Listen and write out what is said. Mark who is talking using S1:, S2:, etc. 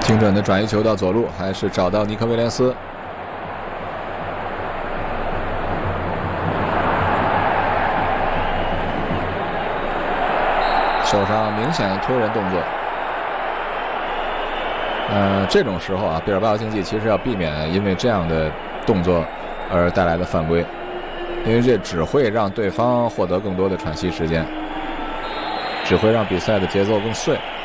S1: 精准的转移球到左路，还是找到尼克威廉斯。手上明显推人动作。这种时候啊，毕尔巴鄂竞技其实要避免因为这样的动作而带来的犯规，因为这只会让对方获得更多的喘息时间，只会让比赛的节奏更碎。